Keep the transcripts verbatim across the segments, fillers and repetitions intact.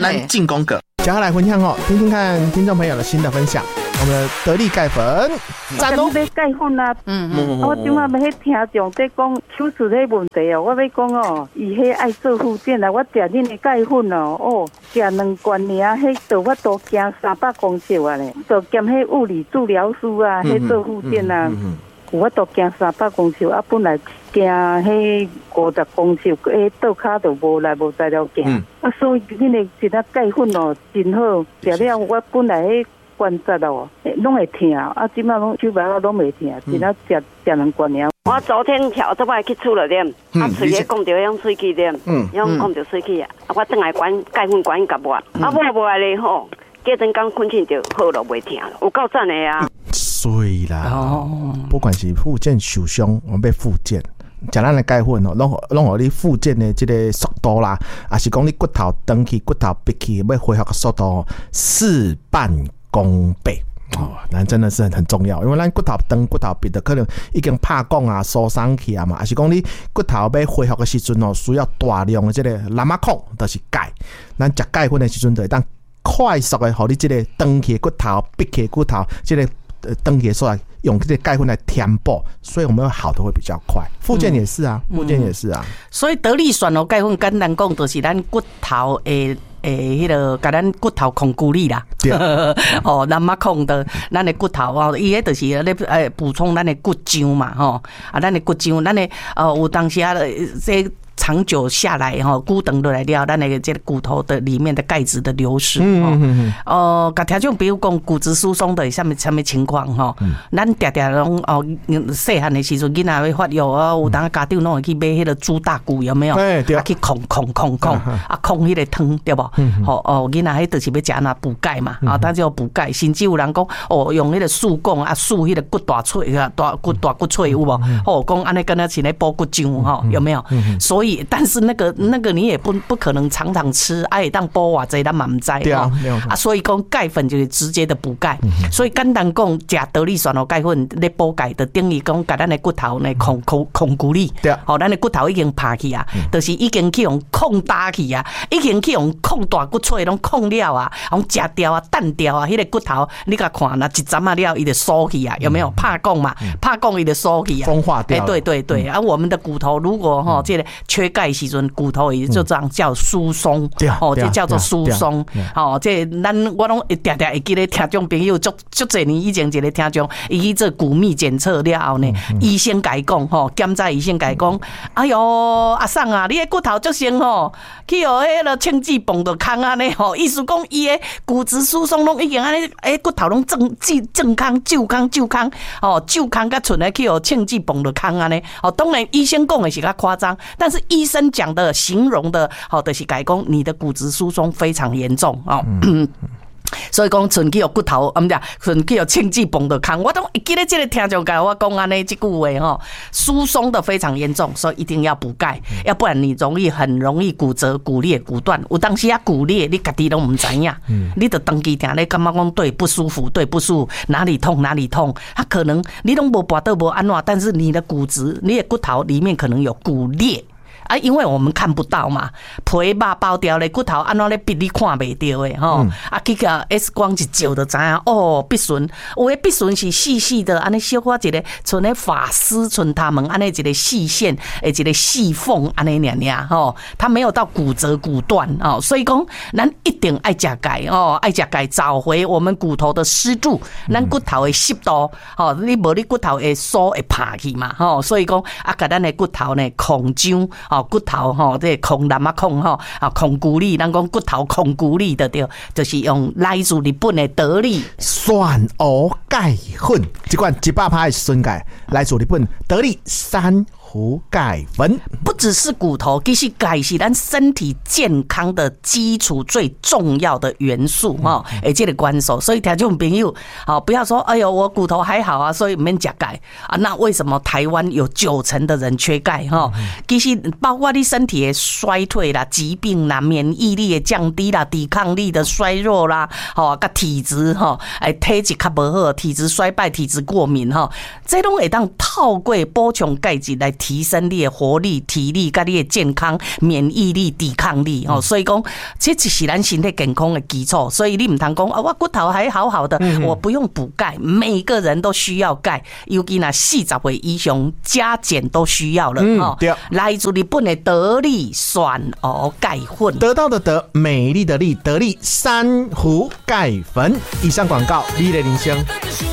咱进攻个。 接下来分享哦，听听看听众朋友的新的分享。我们的得力钙粉， 赞哦！要钙粉啊，嗯嗯，我今晚要迄听众在讲手术迄问题哦，我要讲哦，伊迄爱做复健啊，我食恁的钙粉哦，哦，食两罐尔，迄都我都行三百公尺啊咧，就兼迄物理治疗师啊，迄做复健啊。我都行三百公尺，啊，本来行迄五十公尺，迄倒骹就无来无在了行。嗯、啊，所以恁个一粒钙粉哦，真好，食了我本来迄关节哦，拢会疼，啊，即摆拢手臂啊拢袂疼，只了食食两罐尔。我昨天跳这摆去厝了点，啊，喙咧讲着用喙齿点，嗯，用讲着喙齿啊，啊，我转来管钙粉管甲我，啊，我无来咧吼，隔阵刚困醒就好了，袂疼了，有够赞的啊！ 所以啦，哦、不管是复健受伤，我们要复健，食咱的钙粉哦，拢拢互你复健的这个速度啦，啊是讲你骨头长去、骨头闭去，要恢复的速度事半功倍。哦，那真的是很很重要，因为咱骨头长、骨头闭的可能已经拍讲啊、疏松去啊嘛，还是讲你骨头要恢复的时阵哦，需要大量的这个蓝马孔，就是钙。咱食钙粉的时阵，就会当快速的，互你这个长去骨头、闭去骨头，这个。呃，登记出来用这些钙粉来填补，所以我们好的会比较快。复健也是啊，复健也是啊。 所以得力选哦，钙粉简单讲，就是咱骨头诶诶，迄个甲咱骨头控骨力啦。对。哦，咱嘛控的咱的骨头哦，伊迄就是咧诶补充咱的骨浆嘛，吼啊，咱的骨浆，咱的呃有当时啊这。长久下来哈，骨长落来了，咱那个这个骨头的里面的钙质的流失哦，呃，甲听众比如讲骨质疏松的什么什么情况哈，咱常常拢哦，细汉的时阵囡仔会发药啊，有当家长拢会去买迄个猪大骨有没有？啊，去控控控控啊，控迄个汤对不？哦哦，囡仔迄就是要食那补钙嘛，啊，他就要补钙，甚至有人讲哦，用迄个树棍啊，树迄个骨大脆啊，大骨大骨脆有无？哦，讲安尼跟他是咧补骨浆哈，有没有？所以。但是那个那个你也不不可能常常吃，啊会当补偌济咱嘛唔知哦。啊，所以讲钙粉就是直接的补钙。所以简单讲，食得力酸哦钙粉咧补钙，就等于讲甲咱的骨头呢控控控骨力。对。好，咱的骨头已经趴去啊，就是已经去用控大去啊，已经去用控大骨脆拢控了啊，用食掉啊、淡掉啊，迄个骨头你甲看，那一针啊了，伊就缩去啊，有没有？怕讲嘛，怕讲伊就缩去啊， 风化掉。 哎，对对对，啊，我们的骨头如果哈这个缺钙时阵，骨头也就这样叫疏松，哦，这叫做疏松，哦，这咱我拢常常会记得听众朋友足足侪年以前一个听众，伊去做骨密检测了后呢，医生甲伊讲吼，检查医生甲伊讲，哎哟，阿送啊，你的骨头足先吼，去互迄个清脂泵着空安尼吼，意思讲伊的骨质疏松拢已经安尼，诶，骨头拢正正正康、旧康、旧康，哦，旧康甲剩的去互清脂泵着空安尼，哦，当然医生讲的是较夸张，但是医生讲的形容的，好的是改讲你的骨质疏松非常严重哦。嗯所以讲，存去有骨头，啊，唔对，存去有清脂泵的空。我都记得这个听众甲我讲安尼这句话吼，疏松的非常严重，所以一定要补钙，要不然你容易很容易骨折、骨裂、骨断。有当时啊骨裂，你家己都唔知影，你就长期听咧，感觉讲对不舒服，对不舒服，哪里痛哪里痛，他可能你拢无拔到无安怎，但是你的骨质、你的骨头里面可能有骨裂。啊，因为我们看不到嘛，皮肉包掉咧，骨头安怎咧逼你看袂到诶吼，啊，去个 X 光一照就知影哦，鼻唇，有诶鼻唇是细细的，安尼小可一个，像咧发丝，像他们安尼一个细线，诶，一个细缝安尼尔尔吼，它没有到骨折骨断哦，所以讲咱一定爱食钙哦，爱食钙找回我们骨头的湿度，咱骨头的湿度，吼，你无你骨头会疏会趴去嘛，吼，所以讲啊，甲咱的骨头呢控浆。骨头吼，这控蓝啊控吼啊控骨力，咱讲骨头控骨力的对，就是用来自日本的得力酸蚵钙粉，这款一百趴的酸钙，来自日本得力珊瑚钙粉。 不只是骨头，其实钙是咱身体健康的基础最重要的元素哈，哎，这个关手，所以听众朋友，好不要说，哎呦，我骨头还好啊，所以免吃钙啊。那为什么台湾有九成的人缺钙哈？其实包括你身体的衰退啦、疾病啦、免疫力的降低啦、抵抗力的衰弱啦，吼，甲体质吼，哎，体质较无好，体质衰败、体质过敏哈，这拢会当透过补充钙质来提升你的活力、体力、跟你的健康、免疫力、抵抗力哦。所以讲，这就是咱身体健康的基础。所以你唔通讲啊，我骨头还好好的，我不用补钙。每个人都需要钙，尤其那四十岁以上加减都需要了哦。来自日本的得力酸蚵钙粉， 得到的得，美丽的丽，得力珊瑚钙粉。以上广告，你的铃声。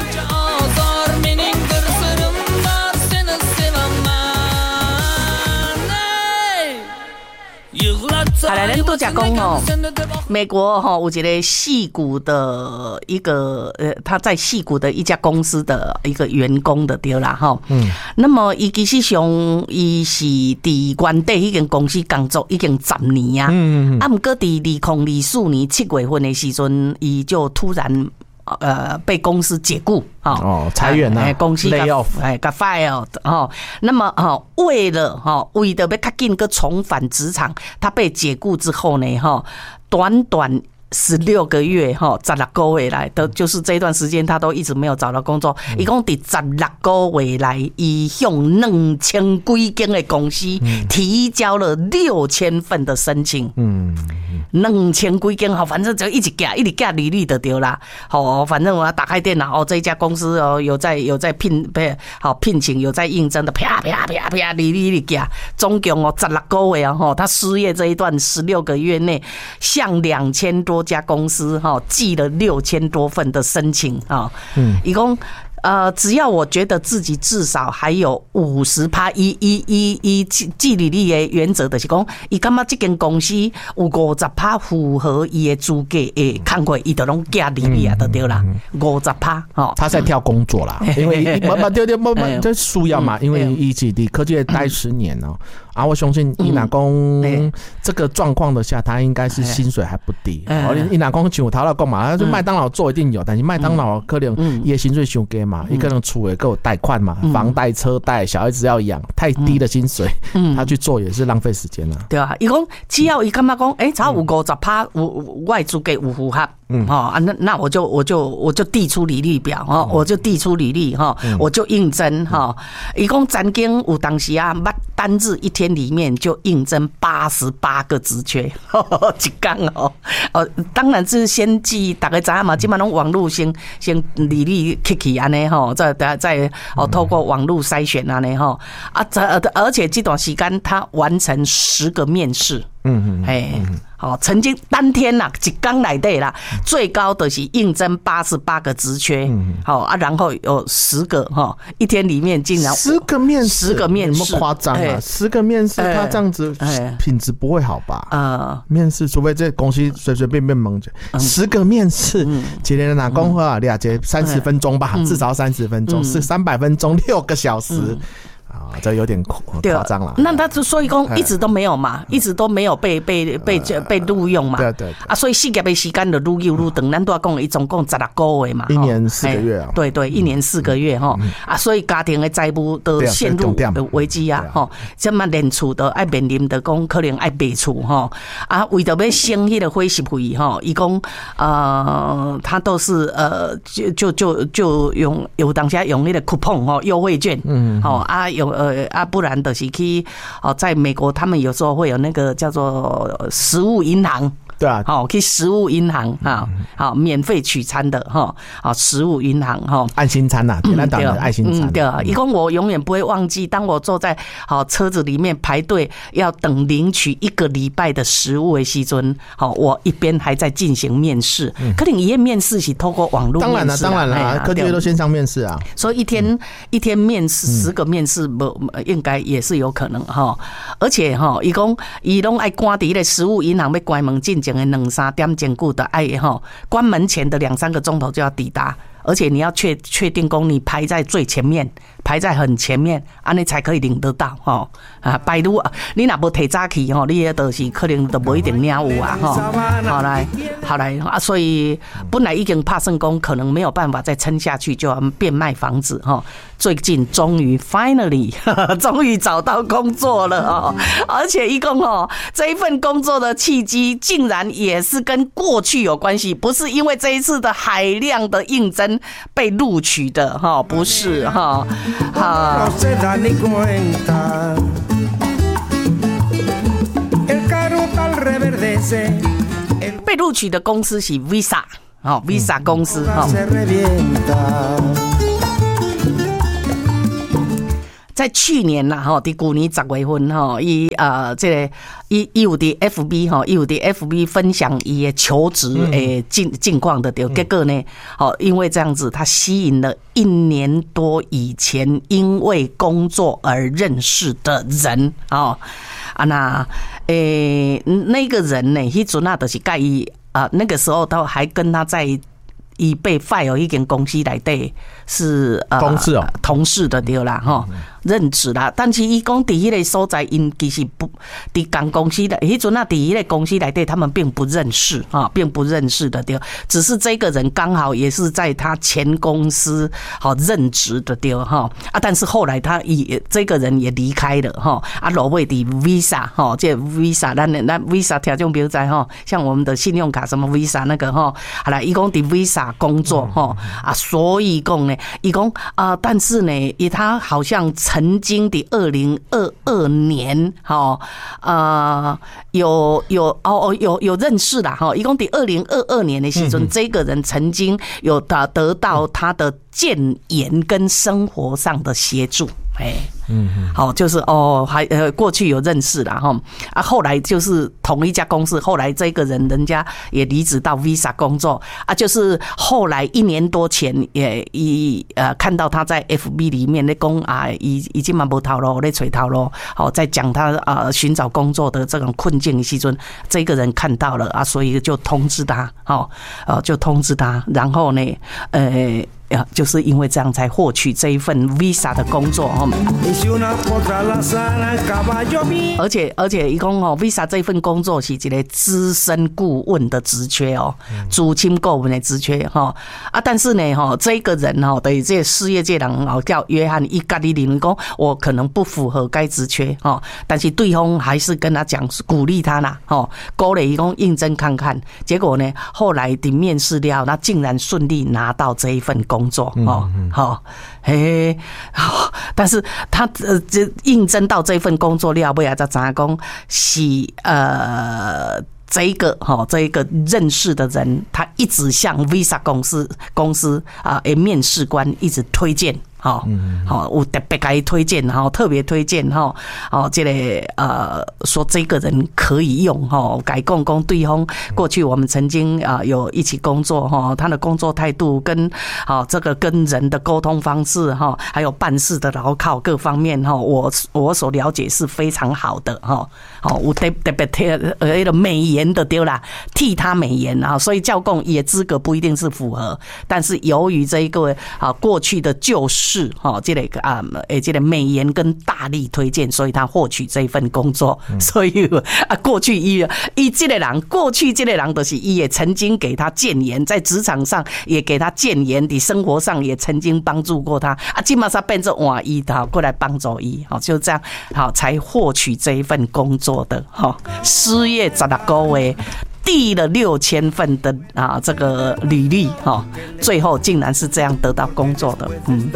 好来，咱都讲讲哦，美国哈有一个矽谷的一个呃，他在矽谷的一家公司的一个员工的对啦哈。嗯。那么伊其实上伊是伫原地迄间公司工作已经十年啊。嗯嗯。啊，毋过伫二零二四年七月份的时阵，伊就突然。呃，被公司解雇哦，裁员啊， 公司 lay off， 哎，个 fire 哦。那么哈，为了哈，为了要较紧个重返职场，他被解雇之后呢，哈，短短十六个月哈，十六个月来都就是这一段时间，他都一直没有找到工作。一共伫十六个月来，伊向两千几间的公司提交了六千份的申请。嗯。两千几间，好，反正就一直加，一直加履历就对啦。好，反正我打开电脑，哦，这一家公司哦，有在有在聘，不好聘请，有在应征的，啪啪啪啪，履历一直加，总共哦十六个月啊，哈，他失业这一段十六个月内，向两千多家公司哈寄了六千多份的申请啊，嗯，一共。呃，只要我觉得自己至少还有五十趴，一一一一纪律力的原则就是讲，伊感觉这间公司有五十趴符合伊的资格诶，看过伊就拢加履历啊，就对啦，五十趴哦。 他在挑工作啦，因为不不对对不不，这需要嘛，因为伊是伫科技待十年哦。啊，我相信伊若讲这个状况的下，他应该是薪水还不低。哦，伊若讲像头头讲嘛，就麦当劳做一定有，但是麦当劳可能伊的薪水伤低嘛，伊可能厝也够贷款嘛，房贷、车贷，小孩子要养，太低的薪水，他去做也是浪费时间啊。 对啊，伊讲只要伊感觉讲，哎，差有五十趴，有外资给有符合。嗯，好啊，那那我就我就我就递出履历表哈，我就递出履历哈，我就应征哈。一共曾经有当时啊，单日一天里面就应征八十八个职缺，一天哦。哦，当然是先寄大概知影嘛，基本上网络先先履历 Kiki 安尼哈，再再哦透过网络筛选安尼哈啊，而且这段时间他完成十个面试。嗯嗯，哎，好，曾经当天呐，一天内底啦，最高的是应征八十八个职缺，好啊，然后有十个哈，一天里面竟然十个面试， 十个面试， 有没有夸张啊？十个面试，他这样子品质不会好吧？呃，面试除非这公司随随便便蒙着，十个面试，今天哪公会啊？两节三十分钟吧，至少三十分钟，是三百分钟，六个小时。啊，这有点夸张了。 那他所以讲一直都没有嘛，一直都没有被被被被录用嘛。 对对。啊， 所以四个的时间就愈有愈长，咱都要讲，伊总共十六个月嘛， 一年四个月啊。 对对，一年四个月哈啊，所以家庭的债务都陷入危机啊，哈，这么连厝都爱面临的讲，可能爱卖厝哈啊，为着要省迄个伙食费哈，伊讲呃，他都是呃，就就就就用有当下用那个 coupon 哈优惠券，嗯，好啊。有呃啊，不然的是去哦，在美国他们有时候会有那个叫做食物银行。 对啊， 好，去食物银行哈，好，免费取餐的哈，好，食物银行哈， 爱心餐呐，简单讲的爱心餐。 对啊，一共我永远不会忘记，当我坐在好车子里面排队要等领取一个礼拜的食物的时阵，好，我一边还在进行面试，可能一面试是透过网络， 当然了，当然了，科技都线上面试啊， 所以一天一天面试十个面试，不应该也是有可能哈，而且哈，一共伊拢爱赶伫咧食物银行要关门进前的两三点钟久的爱哈，关门前的两三个钟头就要抵达，而且你要确确定讲你排在最前面，排在很前面，安尼才可以领得到哈啊！拜如你若无提早去吼，你也就是可能都无一定领有啊哈。好来，好来啊！所以本来已经怕算讲可能没有办法再撑下去，就要变卖房子哈。最近终于 finally 终于找到工作了哦，而且一共哦这一份工作的契机竟然也是跟过去有关系，不是因为这一次的海量的应征被录取的哈，不是哈， 好。被录取的公司是 Visa， 哦 ，Visa 公司哈。在去年啦，吼，伫去年十月份吼，伊呃，这个伊伊有伫 F B 吼，伊有伫 F B 分享伊的求职诶近近况的对，结果呢，哦，因为这样子，他吸引了一年多以前因为工作而认识的人，哦，啊那诶那个人呢，迄阵啊，就是甲伊啊，那个时候他还跟他在。伊被 fire 一间公司内底是呃同事哦， 同事的对啦哈，任职啦。但是伊讲伫迄个所在，因其实不伫同公司的，迄阵啊伫迄个公司内底，他们并不认识啊，并不认识的对。只是这个人刚好也是在他前公司好任职的对哈啊，但是后来他也这个人也离开了哈啊，落尾伫 Visa 哈，这 Visa 咱咱 Visa 听众朋友知哈，像我们的信用卡什么 Visa 那个哈，好啦，伊讲伫 Visa。工作哈啊，所以讲呢，伊讲啊，但是呢，伊他好像曾经的二零二二年哈啊，有有哦有有认识啦哈，伊讲的二零二二年的时阵，这个人曾经有得得到他的建言跟生活上的协助，哎。嗯，好，就是哦，还呃，过去有认识啦哈，啊，后来就是同一家公司，后来这个人人家也离职到 Visa 工作啊，就是后来一年多前也一呃看到他在 F B 里面在讲啊，已已经蛮无头路，在找头路，好，在讲他啊寻找工作的这种困境的时阵，这个人看到了啊，所以就通知他，好，呃，就通知他，然后呢，呃。就是因为这样才获取这一份 Visa 的工作哈，而且而且一共哦 Visa 这份工作是一个资深顾问的职缺哦，资深顾问的职缺哈啊，但是呢哈这个人哈对这事业界人哦叫约翰，伊家己认为讲我可能不符合该职缺哈，但是对方还是跟他讲鼓励他啦哈，鼓励伊讲应征看看，结果呢后来的面试了，那竟然顺利拿到这一份工作。工作哦，好，嘿，好，但是他呃，这应征到这份工作了，尾啊才知影讲是呃，这一个哈，这一个认识的人，他一直向 Visa 公司公司啊，诶，面试官一直推荐。好，好，我特别给推荐，然后特别推荐哈，哦，这个呃，说这个人可以用哈，改共工对方过去我们曾经啊有一起工作哈，他的工作态度跟好这个跟人的沟通方式哈，还有办事的牢靠各方面哈，我我所了解是非常好的哈，好，我特特别替呃个美言的对啦，替他美言啊，所以教共也资格不一定是符合，但是由于这一个啊过去的旧事。是哈，这个啊，诶，这个美言跟大力推荐，所以他获取这一份工作。嗯、所以啊，过去伊伊这个人，过去这个人就是伊也曾经给他建言，在职场上也给他建言，在生活上也曾经帮助过他。啊，今马上变成换伊他过来帮助伊，好就这样，好才获取这一份工作的哈。失业十六个月。递了六千份的啊这个履历哈，最后竟然是这样得到工作的，嗯。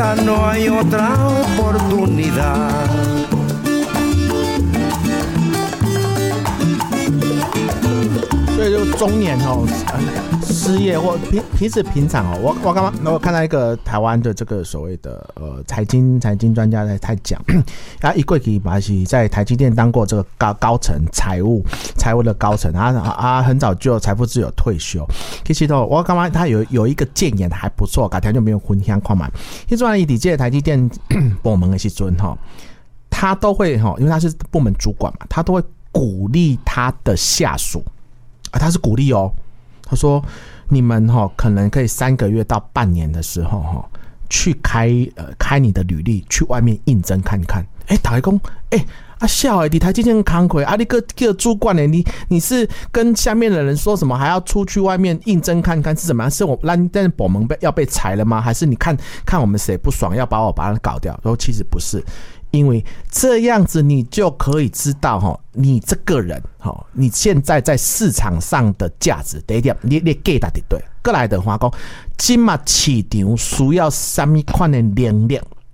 所以就中年哦，失业或平平时平常哦，我我刚刚我看到一个台湾的这个所谓的呃财经财经专家在在讲，他一过去嘛是在台积电当过这个高高层财务财务的高层，他啊很早就财富自由退休。其实哦，我刚刚他有有一个建言还不错，改天就没有分享看嘛。其实以这台积电部门的时阵哈，他都会哈，因为他是部门主管嘛，他都会鼓励他的下属。啊，他是鼓励哦。他说：“你们哈、哦、可能可以三个月到半年的时候哈、哦，去开呃开你的履历，去外面应征看看。哎，打开工，哎啊笑哎，你台积电康亏啊，你个个主管呢？你你是跟下面的人说什么？还要出去外面应征看看是怎么样？是我让但是部门被要被裁了吗？还是你看看我们谁不爽，要把我把他搞掉？然后其实不是。”因为这样子，你就可以知道哈，你这个人哈，你现在在市场上的价值。第一点，你你给他对。过来的话讲，今嘛市场需要什么款的能力？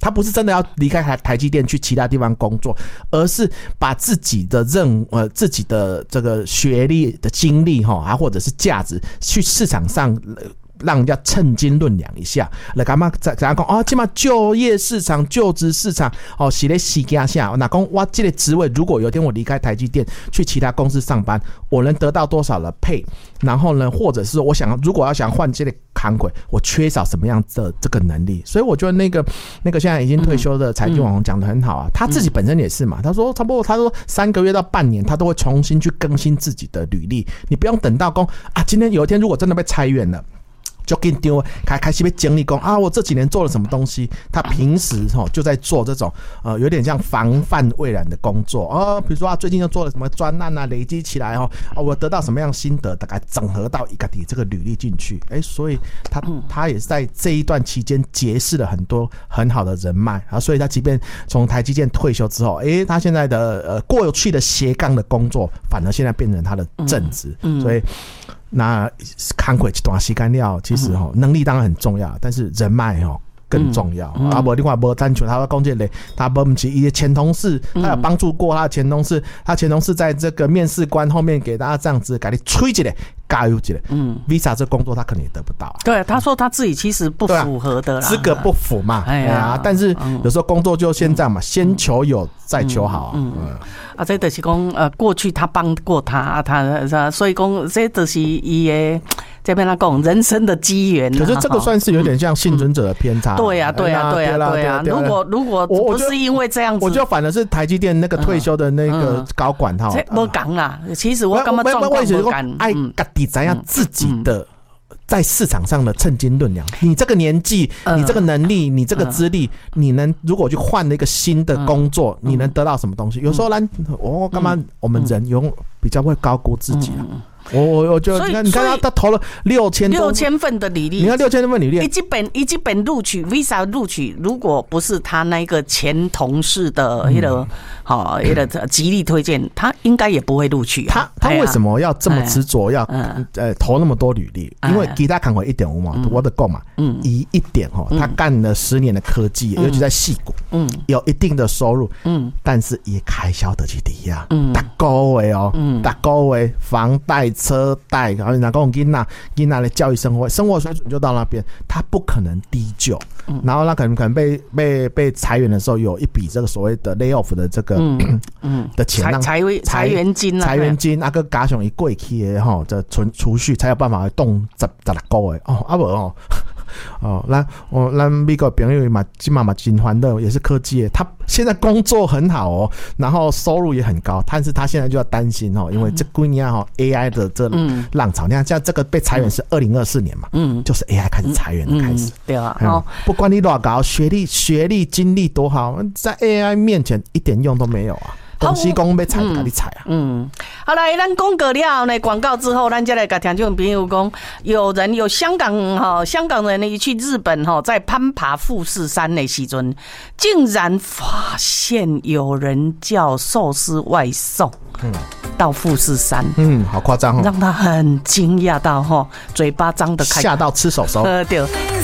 他不是真的要离开台台积电去其他地方工作，而是把自己的任呃自己的这个学历的经历哈啊或者是价值去市场上。呃让人家称斤论两一下，来干嘛？在讲哦，起码就业市场、就职市场哦，是咧时间下，那讲哇，这个职位如果有一天我离开台积电去其他公司上班，我能得到多少的配？然后呢，或者是我想如果要想换这个康轨，我缺少什么样的这个能力？所以我觉得那个那个现在已经退休的财经网红讲得很好啊，他自己本身也是嘛，他说差不多，他说三个月到半年，他都会重新去更新自己的履历，你不用等到说啊，今天有一天如果真的被裁员了。就给你丢，开开始被经历工啊！我这几年做了什么东西？他平时哈就在做这种呃有点像防范未然的工作啊，比如说啊最近又做了什么专案啊，累积起来哈啊，我得到什么样心得，大概整合到一个底这个履历进去，哎、欸，所以他他也是在这一段期间结识了很多很好的人脉啊，所以他即便从台积电退休之后，哎、欸，他现在的呃过去的斜杠的工作，反而现在变成他的正职，嗯嗯、所以。那看过一段时间了，其实哈能力当然很重要，但是人脉哈更重要。嗯嗯、啊，不，另外不单纯他讲这个，他不是一些前同事，他有帮助过他的前同事，他前同事在这个面试官后面给大家这样子给你吹起来。加油起来，嗯 ，Visa 这工作他可能也得不到、啊。 对，他说他自己其实不符合的啦， 资、啊、格不符嘛，哎呀、啊，但是有时候工作就先这样嘛，嗯、先求有，再求好啊。嗯，嗯嗯啊，这就是讲呃，过去他帮过他，他所以讲这就是伊的。这边他讲人生的机缘， 可是这个算是有点像幸存者的偏差。 对呀，对呀，对呀，对呀。如果如果不是因为这样子， 我觉得反而是台积电那个退休的那个高管哈， 没讲啦。其实我感觉状况没讲， 爱自己怎样自己的在市场上的称斤论两。你这个年纪，你这个能力，你这个资历，你能如果去换了一个新的工作，你能得到什么东西？有时候呢，我干嘛？我们人有比较会高估自己啊。我我我就你看，你看他他投了六千六千份的履历， 你看六千份履历， 一基本一基本录取 Visa 录取，如果不是他那个前同事的那个好那个极力推荐，他应该也不会录取、 啊。他他为什么要这么执着要呃投那么多履历？因为其他看过一点五嘛，我的够嘛，嗯，一一点哈，他干了十年的科技，尤其在矽谷，嗯，有一定的收入，嗯，但是也开销得起低呀，嗯，大个月哦，嗯，大个月房贷。车贷，然后拿公囡仔囡仔的教育生活生活水准就到那边，他不可能低就，嗯、然后他可能可能被被被裁员的时候有一笔这个所谓的 lay off 的这个嗯嗯的钱让裁裁裁员金裁员金那个加上一过去的哈这存储蓄才有办法动十十六个月哦啊不哦。哦，咱我咱美国朋友嘛，今嘛嘛真欢乐，也是科技业。他现在工作很好哦，然后收入也很高，但是他现在就要担心哦，因为这几年哈 A I 的这浪潮，你看像这个被裁员是二零二四年嘛，嗯，就是 A I 开始裁员的开始， 嗯嗯、对啊， 哦，不管你多高，学历、学历、经历多好，在 A I 面前一点用都没有啊。公司讲要裁就给你裁啊。 嗯，好来，咱讲过了后呢，广告之后，咱再来跟听众朋友讲，有人有香港哈，香港人呢去日本哈，在攀爬富士山的时阵，竟然发现有人叫寿司外送，嗯，到富士山， 嗯，好夸张哦， 让他很惊讶到哈，嘴巴张得开， 吓到吃手手。 呃，对。